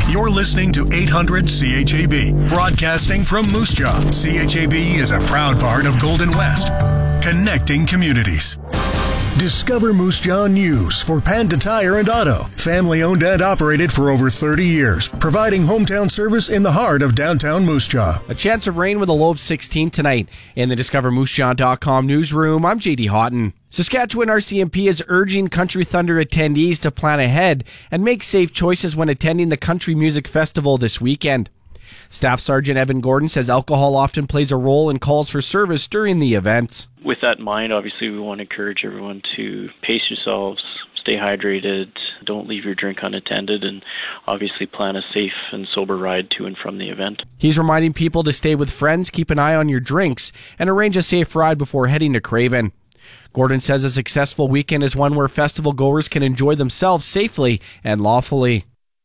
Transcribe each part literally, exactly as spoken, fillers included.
You're listening to eight hundred C H A B, broadcasting from Moose Jaw. C H A B is a proud part of Golden West, connecting communities. Discover Moose Jaw News for Panda Tire and Auto. Family owned and operated for over thirty years, providing hometown service in the heart of downtown Moose Jaw. A chance of rain with a low of sixteen tonight. In the Discover Moose Jaw dot com newsroom, I'm J D Houghton. Saskatchewan R C M P is urging Country Thunder attendees to plan ahead and make safe choices when attending the Country Music Festival this weekend. Staff Sergeant Evan Gordon says alcohol often plays a role in calls for service during the event. With that in mind, obviously we want to encourage everyone to pace yourselves, stay hydrated, don't leave your drink unattended, and obviously plan a safe and sober ride to and from the event. He's reminding people to stay with friends, keep an eye on your drinks, and arrange a safe ride before heading to Craven. Gordon says a successful weekend is one where festival goers can enjoy themselves safely and lawfully.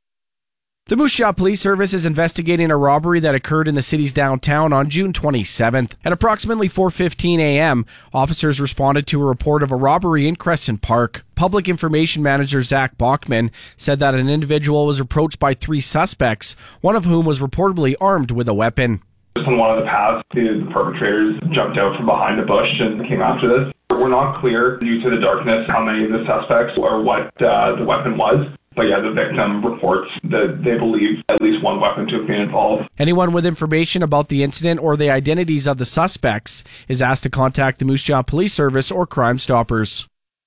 The Moose Jaw Police Service is investigating a robbery that occurred in the city's downtown on June twenty-seventh. At approximately four fifteen a.m., officers responded to a report of a robbery in Crescent Park. Public Information Manager Zach Bachman said that an individual was approached by three suspects, one of whom was reportedly armed with a weapon. On one of the paths, the perpetrators jumped out from behind a bush and came after this. We're not clear, due to the darkness, how many of the suspects or what uh, the weapon was. But yeah, the victim reports that they believe at least one weapon to have been involved. Anyone with information about the incident or the identities of the suspects is asked to contact the Moose Jaw Police Service or Crime Stoppers.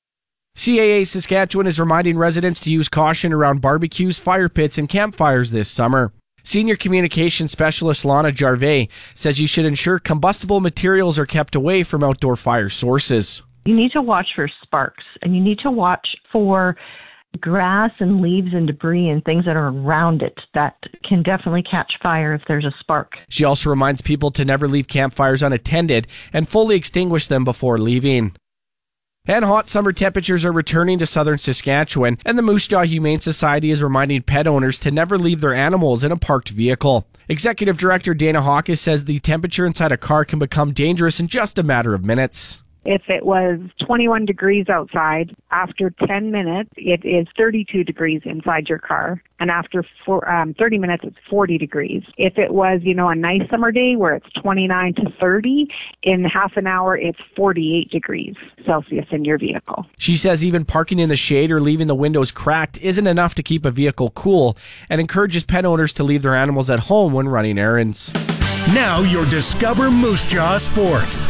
C A A Saskatchewan is reminding residents to use caution around barbecues, fire pits, and campfires this summer. Senior Communications Specialist Lana Jarvet says you should ensure combustible materials are kept away from outdoor fire sources. You need to watch for sparks, and you need to watch for grass and leaves and debris and things that are around it that can definitely catch fire if there's a spark. She also reminds people to never leave campfires unattended and fully extinguish them before leaving. And hot summer temperatures are returning to southern Saskatchewan, and the Moose Jaw Humane Society is reminding pet owners to never leave their animals in a parked vehicle. Executive Director Dana Hawkes says the temperature inside a car can become dangerous in just a matter of minutes. If it was twenty-one degrees outside, after ten minutes, it is thirty-two degrees inside your car. And after four, um, thirty minutes, it's forty degrees. If it was, you know, a nice summer day where it's twenty-nine to thirty, in half an hour, it's forty-eight degrees Celsius in your vehicle. She says even parking in the shade or leaving the windows cracked isn't enough to keep a vehicle cool, and encourages pet owners to leave their animals at home when running errands. Now your Discover Moose Jaw Sports.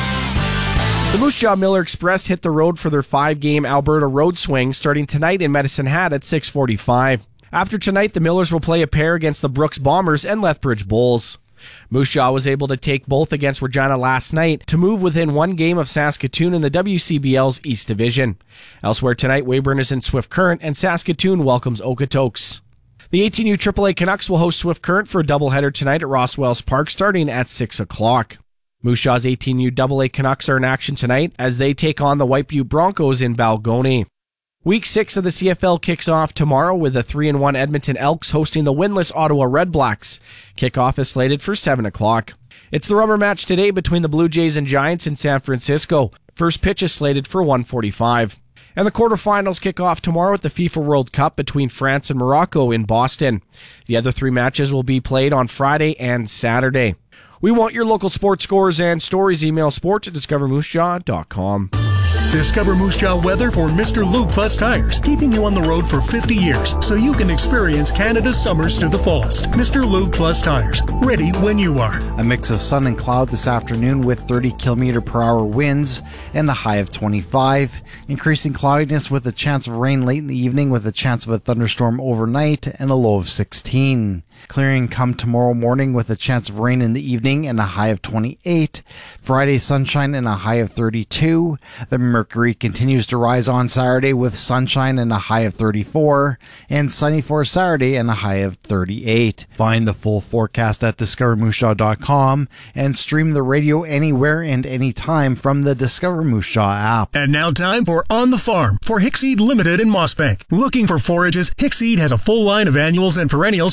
The Moose Jaw Miller Express hit the road for their five-game Alberta Road Swing starting tonight in Medicine Hat at six forty-five. After tonight, the Millers will play a pair against the Brooks Bombers and Lethbridge Bulls. Moose Jaw was able to take both against Regina last night to move within one game of Saskatoon in the W C B L's East Division. Elsewhere tonight, Weyburn is in Swift Current and Saskatoon welcomes Okotoks. The eighteen U triple A Canucks will host Swift Current for a doubleheader tonight at Rosswells Park starting at six o'clock. Moose Jaw's eighteen U double A Canucks are in action tonight as they take on the White Butte Broncos in Balgony. Week six of the C F L kicks off tomorrow with the three and one Edmonton Elks hosting the winless Ottawa Redblacks. Kickoff is slated for seven o'clock. It's the rubber match today between the Blue Jays and Giants in San Francisco. First pitch is slated for one forty-five. And the quarterfinals kick off tomorrow at the FIFA World Cup between France and Morocco in Boston. The other three matches will be played on Friday and Saturday. We want your local sports scores and stories. Email sports at discover moose jaw dot com. Discover Moose Jaw weather for Mister Lube Plus Tires, keeping you on the road for fifty years so you can experience Canada's summers to the fullest. Mister Lube Plus Tires, ready when you are. A mix of sun and cloud this afternoon with thirty kilometer per hour winds and a high of twenty-five. Increasing cloudiness with a chance of rain late in the evening with a chance of a thunderstorm overnight and a low of sixteen. Clearing come tomorrow morning with a chance of rain in the evening and a high of twenty-eight. Friday sunshine and a high of thirty-two. The mercury continues to rise on Saturday with sunshine and a high of thirty-four. And sunny for Saturday and a high of thirty-eight. Find the full forecast at discover moose jaw dot com and stream the radio anywhere and anytime from the Discover Moose Jaw app. And now time for On the Farm for Hickseed Limited in Mossbank. Looking for forages? Hickseed has a full line of annuals and perennials plus cover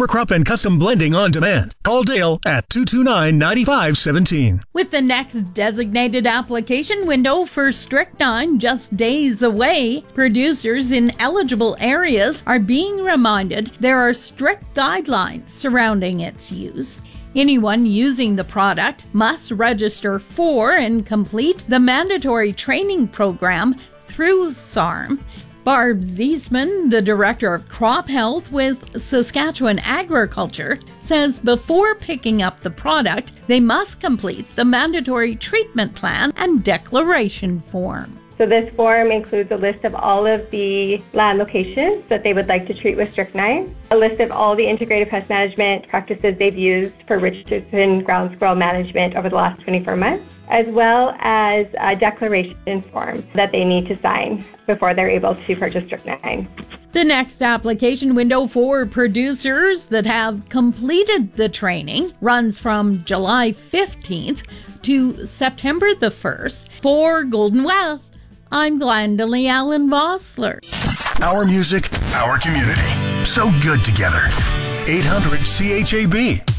crop and custom blending on demand. Call Dale at two two nine, nine five one seven. With the next designated application window for strychnine just days away, producers in eligible areas are being reminded there are strict guidelines surrounding its use. Anyone using the product must register for and complete the mandatory training program through S A R M. Barb Ziesman, the Director of Crop Health with Saskatchewan Agriculture, says before picking up the product, they must complete the mandatory treatment plan and declaration form. So this form includes a list of all of the land locations that they would like to treat with strychnine, a list of all the integrated pest management practices they've used for Richardson ground squirrel management over the last twenty-four months, as well as a declaration form that they need to sign before they're able to purchase strychnine. The next application window for producers that have completed the training runs from July fifteenth to September the first. For Golden West, I'm Glendalee Allen Vossler. Our music, our community. So good together. eight hundred C H A B.